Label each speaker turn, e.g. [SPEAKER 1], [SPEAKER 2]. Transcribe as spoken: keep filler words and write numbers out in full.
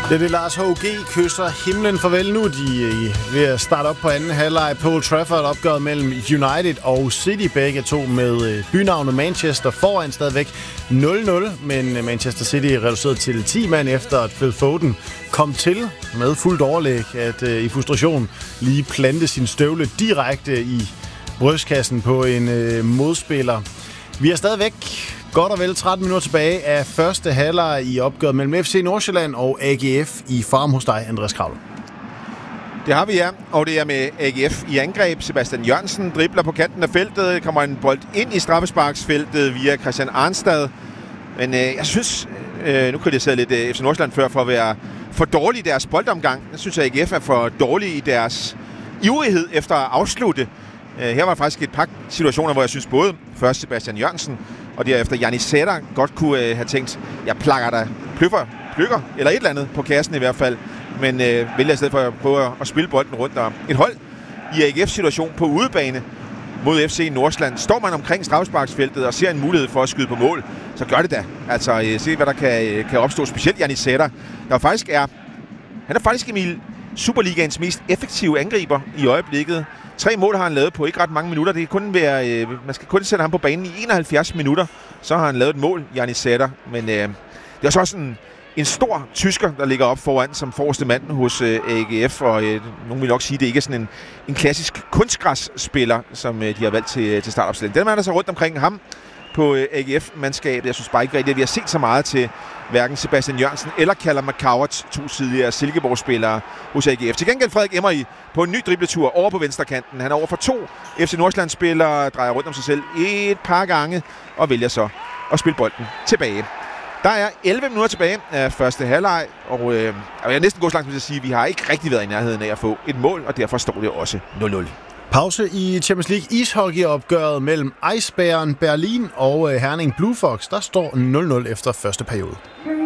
[SPEAKER 1] Det er Lars H G kysser himlen farvel nu. De er ved at starte op på anden halvleg på Old Trafford. Opgøret mellem United og City, begge to med bynavnet Manchester foran stadigvæk nul nul. Men Manchester City er reduceret til ti mand efter at Phil Foden kom til med fuldt overlæg at uh, i frustration lige plante sin støvle direkte i brystkassen på en uh, modspiller. Vi er stadigvæk godt og vel tretten minutter tilbage af første halvleg i opgøret mellem F C Nordsjælland og A G F i farm hos dig, Andreas Kravl.
[SPEAKER 2] Det har vi, ja. Og det er med A G F i angreb. Sebastian Jørgensen dribler på kanten af feltet. Kommer en bold ind i straffesparksfeltet via Christian Arnstad. Men øh, jeg synes, øh, nu kritiserede lidt øh, F C Nordsjælland før for at være for dårlig i deres boldomgang. Jeg synes, at A G F er for dårlig i deres ivrighed efter at afslutte. Øh, her var faktisk et par situationer, hvor jeg synes både først Sebastian Jørgensen og derefter Janni Sætter godt kunne øh, have tænkt, jeg plakker dig pløffer, pløkker, eller et eller andet på kassen i hvert fald, men øh, vælger i stedet for at prøve at spille bolden rundt. Og et hold i A G F-situation på udebane mod F C Nordsjælland. Står man omkring straffesparksfeltet og ser en mulighed for at skyde på mål, så gør det da. Altså, øh, se hvad der kan, kan opstå, specielt Janni Sætter, der faktisk er, han er faktisk Emil Superligaens mest effektive angriber i øjeblikket. Tre mål har han lavet på ikke ret mange minutter. Det kan kun være, øh, man skal kun sætte ham på banen i enoghalvfjerds minutter. Så har han lavet et mål, Janni Sætter. Men øh, det er så også en, en stor tysker, der ligger op foran som forreste mand hos øh, A G F. Og øh, nogen vil nok sige, at det ikke er sådan en, en klassisk kunstgræsspiller, som øh, de har valgt til, til startopstillingen. Den er der så rundt omkring ham på øh, A G F-mandskabet. Jeg synes bare ikke rigtigt, at vi har set så meget til hverken Sebastian Jørgensen eller Callum McCowart, to tidligere Silkeborg-spillere hos A G F. Til gengæld Frederik Emery på en ny dribletur over på venstrekanten. Han er over for to F C Nordsjælland-spillere, drejer rundt om sig selv et par gange og vælger så at spille bolden tilbage. Der er elleve minutter tilbage af første halvleg, og øh, jeg er næsten gået så langt til at sige, at vi har ikke rigtig været i nærheden af at få et mål, og derfor står det også nul nul.
[SPEAKER 1] Pause i Champions League ishockey-opgøret mellem Eisbären Berlin og Herning Blue Fox. Der står nul nul efter første periode.